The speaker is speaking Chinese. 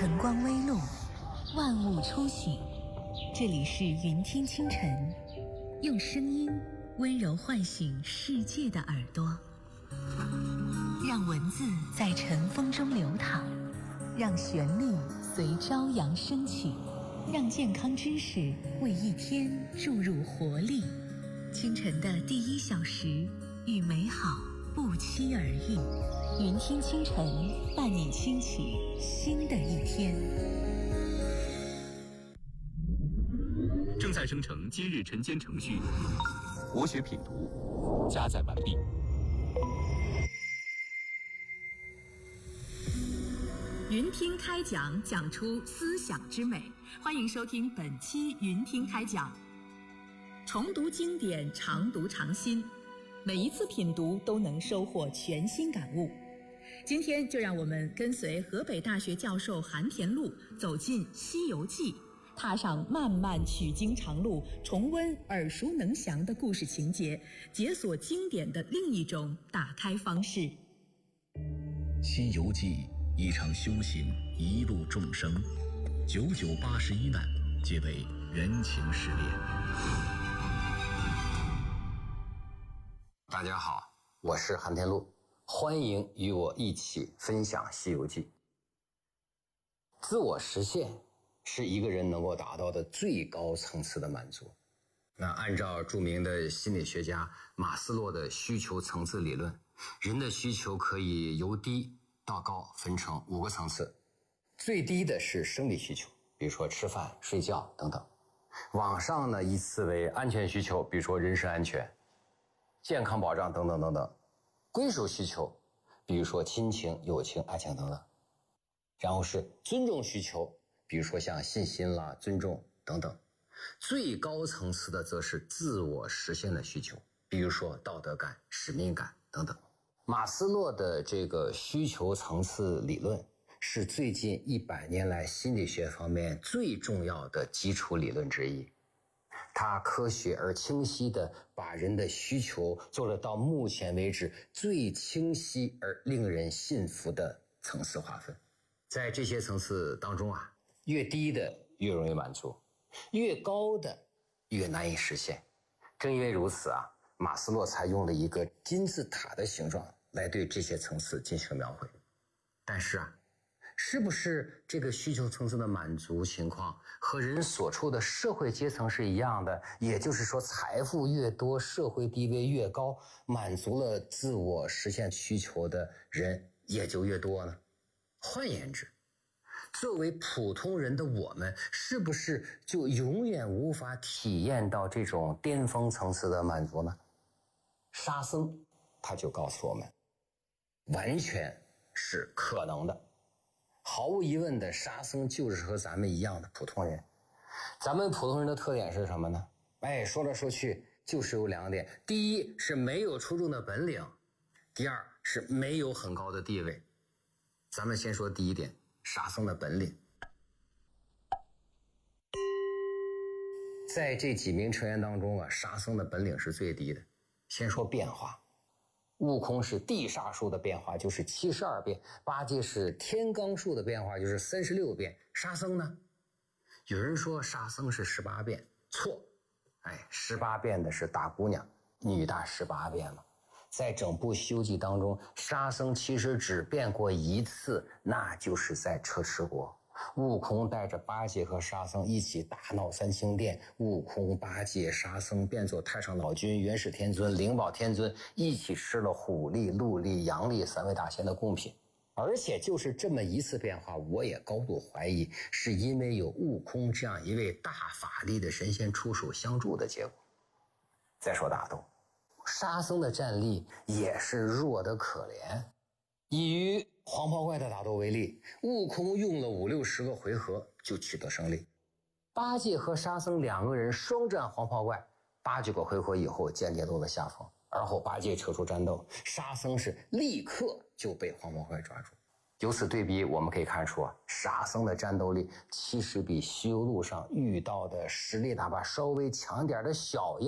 晨光微露，万物初醒。这里是云听清晨，用声音温柔唤醒世界的耳朵，让文字在晨风中流淌，让旋律随朝阳升起，让健康知识为一天注入活力。清晨的第1小时，与美好不期而遇。云听清晨，伴你轻启新的一天。 正在生成今日晨间程序，国学品读加载完毕。 云听开讲，讲出思想之美。欢迎收听本期云听开讲。重读经典，常读常新，每一次品读都能收获全新感悟。今天就让我们跟随河北大学教授韩田禄走进《西游记》，踏上漫漫取经长路，重温耳熟能详的故事情节，解锁经典的另一种打开方式。《 西游记》一场修行，一路众生，99、81难，皆为人情试炼。 大家好，我是韩田禄，欢迎与我一起分享《西游记》。自我实现是一个人能够达到的最高层次的满足。那按照著名的心理学家马斯洛的需求层次理论，人的需求可以由低到高分成5个层次。最低的是生理需求，比如说吃饭、睡觉等等。往上呢，依次为安全需求，比如说人身安全、健康保障等等等等。归属需求，比如说亲情、友情、爱情等等。然后是尊重需求，比如说像信心啦、尊重等等。最高层次的则是自我实现的需求，比如说道德感、使命感等等。马斯洛的这个需求层次理论是最近100年来心理学方面最重要的基础理论之一。它科学而清晰地把人的需求做了到目前为止最清晰而令人信服的层次划分。在这些层次当中啊，越低的越容易满足，越高的越难以实现。正因为如此啊，马斯洛才用了一个金字塔的形状来对这些层次进行描绘。但是啊，是不是这个需求层次的满足情况和人所处的社会阶层是一样的？也就是说，财富越多，社会地位越高，满足了自我实现需求的人也就越多呢？换言之，作为普通人的我们，是不是就永远无法体验到这种巅峰层次的满足呢？沙僧他就告诉我们，完全是可能的。毫无疑问的，沙僧就是和咱们一样的普通人。咱们普通人的特点是什么呢？说来说去就是有2点。第一是没有出众的本领，第二是没有很高的地位。咱们先说第一点，沙僧的本领。在这几名成员当中啊，沙僧的本领是最低的。先说变化，悟空是地煞术的变化就是72变，八戒是天罡术的变化就是36变，沙僧呢？有人说沙僧是18变，错。18变的是大姑娘，女大18变嘛。在整部《西游记》当中，沙僧其实只变过1次，那就是在车迟国。悟空带着八戒和沙僧一起大闹三清殿，悟空、八戒、沙僧变作太上老君、元始天尊、灵宝天尊，一起吃了虎力、鹿力、羊力3位大仙的贡品。而且就是这么1次变化，我也高度怀疑是因为有悟空这样一位大法力的神仙出手相助的结果。再说打斗，沙僧的战力也是弱得可怜。以与黄袍怪的打斗为例，悟空用了50、60个回合就取得胜利。八戒和沙僧2个人双战黄袍怪，8、9个回合以后间接落了下风。而后八戒撤出战斗，沙僧是立刻就被黄袍怪抓住。由此对比，我们可以看出啊，沙僧的战斗力其实比西游路上遇到的实力哪怕稍微强点的小